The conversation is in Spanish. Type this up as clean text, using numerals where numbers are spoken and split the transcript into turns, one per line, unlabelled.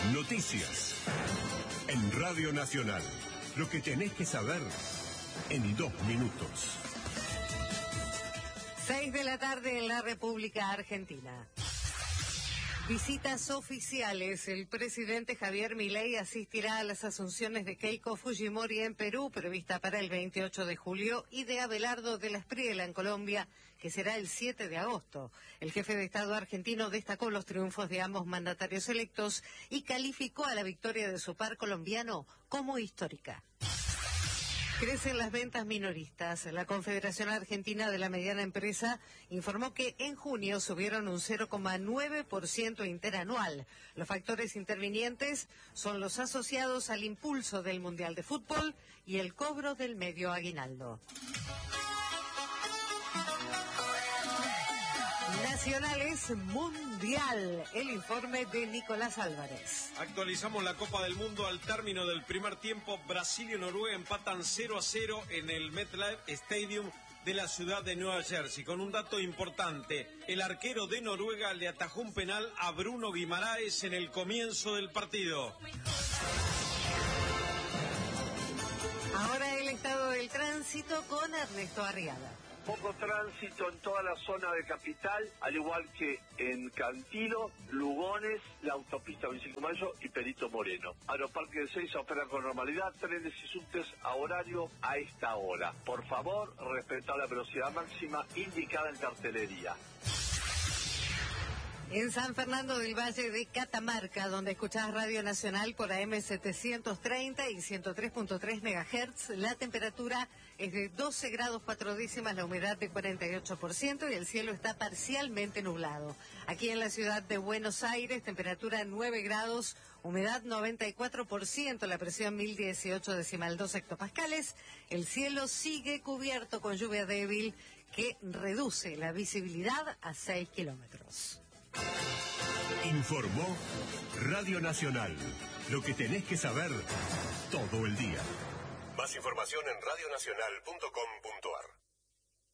Noticias. En Radio Nacional. Lo que tenés que saber en 2 minutos.
6 de la tarde en la República Argentina. Visitas oficiales. El presidente Javier Milei asistirá a las asunciones de Keiko Fujimori en Perú, prevista para el 28 de julio, y de Abelardo de la Espriella en Colombia, que será el 7 de agosto. El jefe de Estado argentino destacó los triunfos de ambos mandatarios electos y calificó a la victoria de su par colombiano como histórica. Crecen las ventas minoristas. La Confederación Argentina de la Mediana Empresa informó que en junio subieron un 0,9% interanual. Los factores intervinientes son los asociados al impulso del Mundial de Fútbol y el cobro del medio aguinaldo. Nacionales Mundial, el informe de Nicolás Álvarez.
Actualizamos la Copa del Mundo al término del primer tiempo. Brasil y Noruega empatan 0-0 en el MetLife Stadium de la ciudad de Nueva Jersey. Con un dato importante, el arquero de Noruega le atajó un penal a Bruno Guimaraes en el comienzo del partido.
Ahora el estado del tránsito con Ernesto Arriaga.
Poco tránsito en toda la zona de Capital, al igual que en Cantilo, Lugones, la autopista 25 de Mayo y Perito Moreno. Aeroparque de Ezeiza opera con normalidad, trenes y subtes a horario a esta hora. Por favor, respetar la velocidad máxima indicada en cartelería.
En San Fernando del Valle de Catamarca, donde escuchás Radio Nacional por AM 730 y 103.3 MHz, la temperatura es de 12 grados 4 décimas, la humedad de 48% y el cielo está parcialmente nublado. Aquí en la ciudad de Buenos Aires, temperatura 9 grados, humedad 94%, la presión 1018,2 hectopascales. El cielo sigue cubierto con lluvia débil que reduce la visibilidad a 6 kilómetros.
Informó Radio Nacional. Lo que tenés que saber todo el día. Más información en radionacional.com.ar.